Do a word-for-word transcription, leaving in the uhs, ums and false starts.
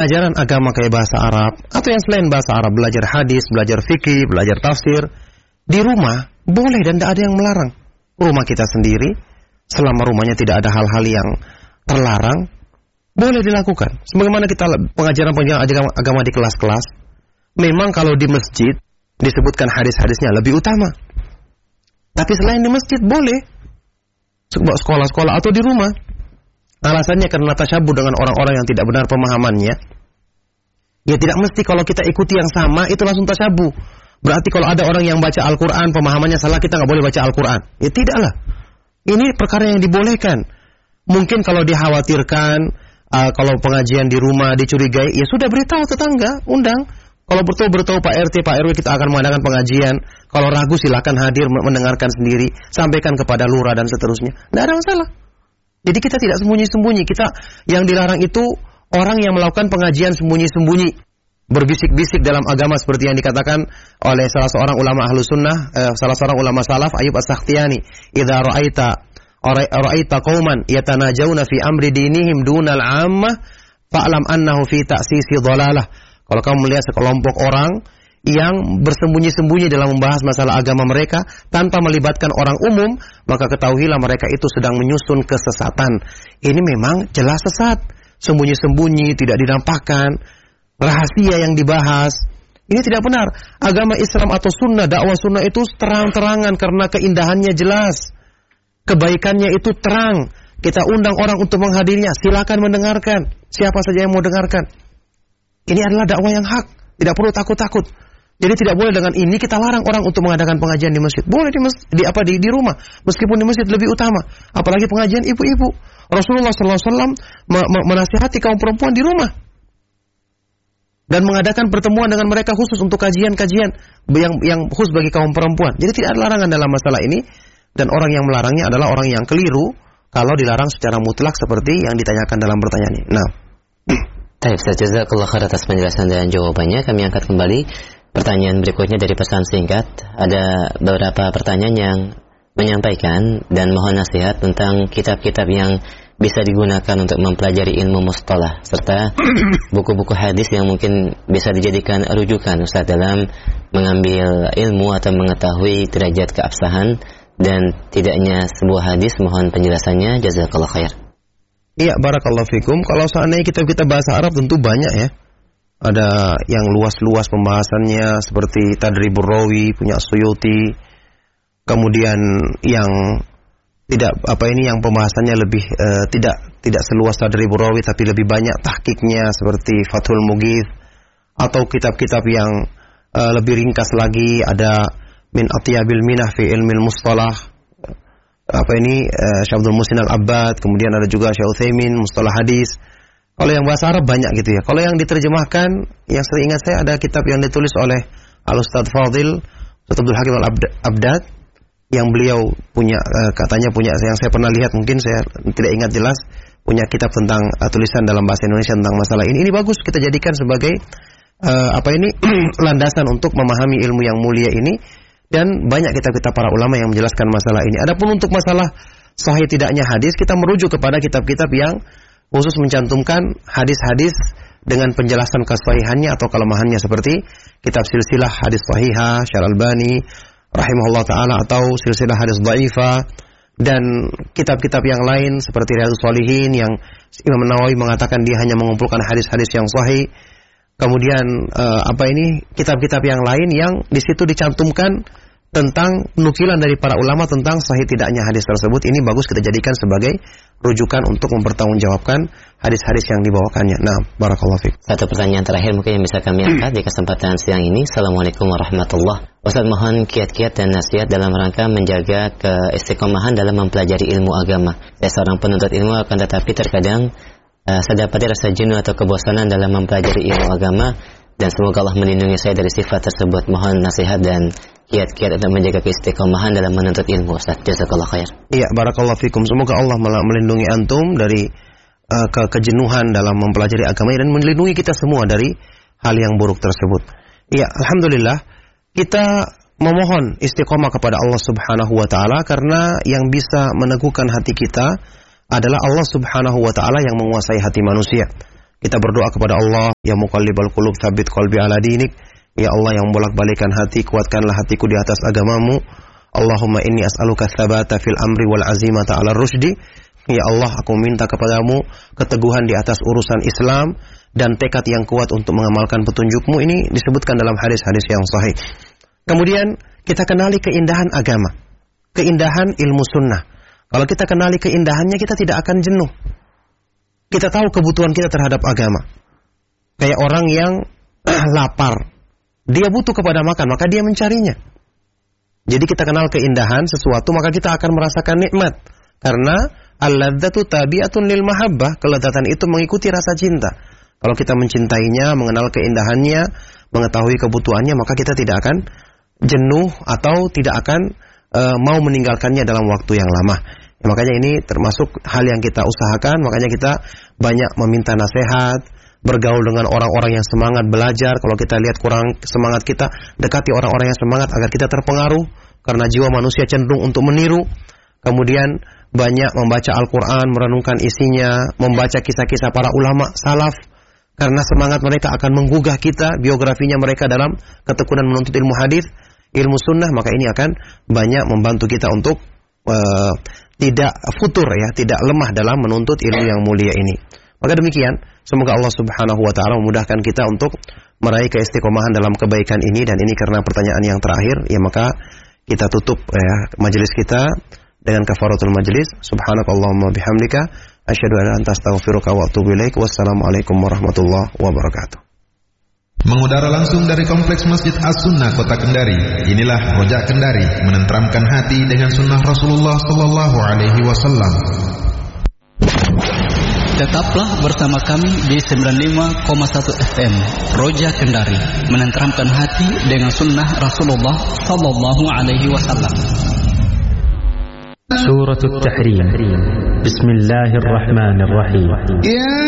ajaran agama kayak bahasa Arab atau yang selain bahasa Arab, belajar hadis, belajar fikih, belajar tafsir di rumah boleh dan tidak ada yang melarang. Rumah kita sendiri, selama rumahnya tidak ada hal-hal yang terlarang, boleh dilakukan. Sebagaimana kita pengajaran-pengajaran agama di kelas-kelas, memang kalau di masjid disebutkan hadis-hadisnya lebih utama. Tapi selain di masjid boleh, sekolah-sekolah atau di rumah. Alasannya karena tasyabuh dengan orang-orang yang tidak benar pemahamannya. Ya tidak mesti kalau kita ikuti yang sama itu langsung tasyabuh. Berarti kalau ada orang yang baca Al-Quran pemahamannya salah, kita nggak boleh baca Al-Quran. Ya tidaklah. Ini perkara yang dibolehkan. Mungkin kalau dikhawatirkan, uh, kalau pengajian di rumah dicurigai, ya sudah beritahu tetangga, undang. Kalau bertahu-bertahu Pak R T, Pak R W kita akan mengadakan pengajian. Kalau ragu silakan hadir mendengarkan sendiri, sampaikan kepada lurah dan seterusnya. Tidak ada masalah. Jadi kita tidak sembunyi-sembunyi. Kita yang dilarang itu orang yang melakukan pengajian sembunyi-sembunyi, berbisik-bisik dalam agama seperti yang dikatakan oleh salah seorang ulama Ahlus Sunnah, eh, salah seorang ulama salaf Ayyub As-Sakhtiyani, "Idza ra'aita ra'aita qauman yatanajawna fi amri dinihim dunal 'ammah, fa'lam annahu fi ta'sisi dhalalah." Kalau kamu melihat sekelompok orang yang bersembunyi-sembunyi dalam membahas masalah agama mereka tanpa melibatkan orang umum, maka ketahuilah mereka itu sedang menyusun kesesatan. Ini memang jelas sesat. Sembunyi-sembunyi, tidak dinampakkan, rahasia yang dibahas. Ini tidak benar. Agama Islam atau sunnah, dakwah sunnah itu terang-terangan karena keindahannya jelas. Kebaikannya itu terang. Kita undang orang untuk menghadirinya, silakan mendengarkan. Siapa saja yang mau dengarkan. Ini adalah dakwah yang hak. Tidak perlu takut-takut. Jadi tidak boleh dengan ini kita larang orang untuk mengadakan pengajian di masjid. Boleh di masjid, di apa di, di rumah, meskipun di masjid lebih utama. Apalagi pengajian ibu-ibu. Rasulullah sallallahu alaihi wasallam menasihati kaum perempuan di rumah dan mengadakan pertemuan dengan mereka khusus untuk kajian-kajian yang yang khusus bagi kaum perempuan. Jadi tidak ada larangan dalam masalah ini, dan orang yang melarangnya adalah orang yang keliru kalau dilarang secara mutlak seperti yang ditanyakan dalam pertanyaan ini. Nah, baik, jazakallahu khair atas penjelasan dan jawabannya. Kami angkat kembali pertanyaan berikutnya dari pesan singkat. Ada beberapa pertanyaan yang menyampaikan dan mohon nasihat tentang kitab-kitab yang bisa digunakan untuk mempelajari ilmu mustalah serta buku-buku hadis yang mungkin bisa dijadikan rujukan Ustaz dalam mengambil ilmu atau mengetahui derajat keabsahan dan tidaknya sebuah hadis. Mohon penjelasannya, jazakallahu khair. Iya, barakallahu fikum. Kalau seandainya kitab-kitab bahasa Arab tentu banyak ya. Ada yang luas-luas pembahasannya seperti Tadribur Rawi punya Suyuti. Kemudian yang tidak apa ini yang pembahasannya lebih uh, tidak tidak seluas Tadribur Rawi tapi lebih banyak tahqiqnya seperti Fathul Mughith, atau kitab-kitab yang uh, lebih ringkas lagi ada Min Atyabil Minah fi Ilmil Mustalah, apa ini uh, Syekh Abdul Muhsin Al-Abbad, kemudian ada juga Syekh Utsaimin Mustalah Hadis. Kalau yang bahasa Arab banyak gitu ya. Kalau yang diterjemahkan, yang saya ingat saya ada kitab yang ditulis oleh Al-Ustadz Fadil Ustadz Abdul Hakim Al-Abdad, yang beliau punya uh, katanya punya, yang saya pernah lihat, mungkin saya tidak ingat jelas, punya kitab tentang uh, tulisan dalam bahasa Indonesia tentang masalah ini. Ini bagus kita jadikan sebagai uh, apa ini landasan untuk memahami ilmu yang mulia ini, dan banyak kitab-kitab para ulama yang menjelaskan masalah ini. Adapun untuk masalah sahih tidaknya hadis, kita merujuk kepada kitab-kitab yang khusus mencantumkan hadis-hadis dengan penjelasan kesahihannya atau kelemahannya, seperti kitab silsilah hadis sahihah Syarah Albani rahimahullah taala, atau silsilah hadis dhaifah, dan kitab-kitab yang lain seperti Riyadhus Shalihin yang Imam Nawawi mengatakan dia hanya mengumpulkan hadis-hadis yang sahih. Kemudian uh, apa ini kitab-kitab yang lain yang di situ dicantumkan tentang nukilan dari para ulama tentang sahih tidaknya hadis tersebut. Ini bagus kita jadikan sebagai rujukan untuk mempertanggungjawabkan hadis-hadis yang dibawakannya. Nah, barakallahu fiik. Satu pertanyaan terakhir mungkin yang bisa kami angkat di kesempatan siang ini. Assalamualaikum warahmatullahi wabarakatuh. Ustaz, mohon kiat-kiat dan nasihat dalam rangka menjaga keistiqomahan dalam mempelajari ilmu agama. Saya seorang penuntut ilmu, akan tetapi terkadang uh, saya dapati rasa jenuh atau kebosanan dalam mempelajari ilmu agama, dan semoga Allah melindungi saya dari sifat tersebut. Mohon nasihat dan kiat-kiat untuk menjaga keistiqomahan dalam menuntut ilmu, Ustaz. Jazakallahu khair. Iya, barakallahu fikum. Semoga Allah melindungi antum dari uh, ke kejenuhan dalam mempelajari agama, dan melindungi kita semua dari hal yang buruk tersebut. Iya, alhamdulillah kita memohon istiqomah kepada Allah Subhanahu wa taala, karena yang bisa meneguhkan hati kita adalah Allah Subhanahu wa taala yang menguasai hati manusia. Kita berdoa kepada Allah, ya muqallibal qulub tsabbit qalbi ala dinik. Ya Allah yang bolak-balikan hati, kuatkanlah hatiku di atas agamamu. Allahumma inni as'aluka tsabata fil amri wal azimata ala rusdi. Ya Allah, aku minta kepadamu keteguhan di atas urusan Islam dan tekad yang kuat untuk mengamalkan petunjukmu. Ini disebutkan dalam hadis-hadis yang sahih. Kemudian kita kenali keindahan agama, keindahan ilmu sunnah. Kalau kita kenali keindahannya, kita tidak akan jenuh. Kita tahu kebutuhan kita terhadap agama. Kayak orang yang lapar, dia butuh kepada makan, maka dia mencarinya. Jadi kita kenal keindahan sesuatu, maka kita akan merasakan nikmat. Karena al-ladzatu tabi'atun lil mahabbah, kelezatan itu mengikuti rasa cinta. Kalau kita mencintainya, mengenal keindahannya, mengetahui kebutuhannya, maka kita tidak akan jenuh atau tidak akan uh, mau meninggalkannya dalam waktu yang lama. Ya, makanya ini termasuk hal yang kita usahakan. Makanya kita banyak meminta nasihat, bergaul dengan orang-orang yang semangat belajar. Kalau kita lihat kurang semangat kita, dekati orang-orang yang semangat agar kita terpengaruh. Karena jiwa manusia cenderung untuk meniru. Kemudian banyak membaca Al-Quran, merenungkan isinya, membaca kisah-kisah para ulama salaf. Karena semangat mereka akan menggugah kita, biografinya mereka dalam ketekunan menuntut ilmu hadis, ilmu sunnah, maka ini akan banyak membantu kita untuk uh, tidak futur ya, tidak lemah dalam menuntut ilmu yang mulia ini. Maka demikian, semoga Allah Subhanahu wa taala memudahkan kita untuk meraih keistiqomahan dalam kebaikan ini. Dan ini karena pertanyaan yang terakhir, ya maka kita tutup ya majelis kita dengan kafaratul majelis. Subhanakallahumma bihamdika asyhadu an la ilaha illa anta astaghfiruka wa atubu ilaik. Wassalamualaikum warahmatullahi wabarakatuh. Mengudara langsung dari Kompleks Masjid As-Sunnah Kota Kendari. Inilah Rojak Kendari, menenteramkan hati dengan sunnah Rasulullah sallallahu alaihi wasallam. Tetaplah bersama kami di sembilan puluh lima koma satu F M Rojak Kendari, menenteramkan hati dengan sunnah Rasulullah sallallahu alaihi wasallam. Suratul Tahrim. Bismillahirrahmanirrahim.